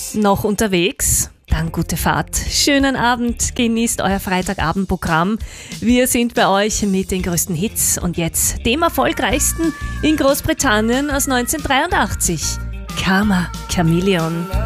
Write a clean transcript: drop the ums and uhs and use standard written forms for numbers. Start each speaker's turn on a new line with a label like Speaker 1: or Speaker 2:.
Speaker 1: Noch unterwegs? Dann gute Fahrt. Schönen Abend, genießt euer Freitagabendprogramm. Wir sind bei euch mit den größten Hits und jetzt dem erfolgreichsten in Großbritannien aus 1983. Karma Chameleon.